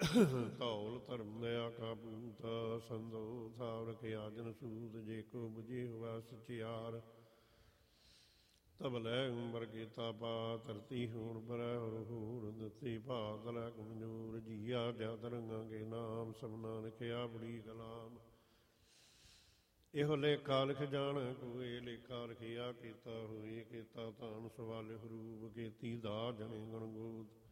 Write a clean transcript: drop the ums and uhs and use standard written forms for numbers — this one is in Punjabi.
ਧੌਲ ਧਰਮ ਦਇਆ ਕਾ ਪੂਤਾ ਸੰਦੋ ਥਾਵ ਰਖਿਆ ਜਨ ਸੂਤ ਜੇ ਕੋ ਬੁਝੇ ਹੋਆ ਸਚਿਆਰ ਤਬ ਲੈ ਉਮਰ ਕੀਤਾ ਪਾ ਧਰਤੀ ਹੋਣ ਬਰੈ ਹੋਰ ਹੂਰ ਦਿੱਤੀ ਭਾਤ ਲੈ ਕਮਜੂਰ ਜੀਆ ਜਾ ਤਰੰਗਾਂ ਕੇ ਨਾਮ ਸਭਨਾ ਲਿਖਿਆ ਬੜੀ ਕਲਾਮ ਇਹੋ ਲੇਖਾ ਲਿਖ ਜਾਣ ਕੋਏ ਲੇਖਾ ਲਿਖਿਆ ਕੀਤਾ ਹੋਏ ਕੀਤਾ ਤਾਨ ਸਵਾਲੇ ਰੂਪ ਕੀਤੀ ਦਾ ਜਣੇ ਗਣਗੋਤ